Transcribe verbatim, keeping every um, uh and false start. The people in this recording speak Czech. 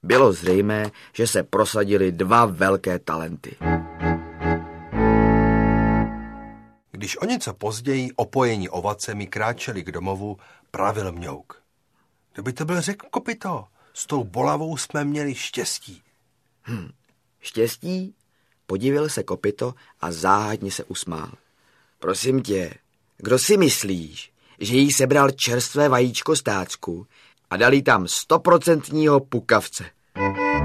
Bylo zřejmé, že se prosadily dva velké talenty. Když o něco později opojení ovacemi kráčeli k domovu, pravil Mňouk. Kdyby to byl řekl Kopyto, s tou bolavou jsme měli štěstí. Hm, štěstí? Podivil se Kopyto a záhadně se usmál. Prosím tě, kdo si myslíš, že jí sebral čerstvé vajíčko z tácku a dal jí tam stoprocentního pukavce?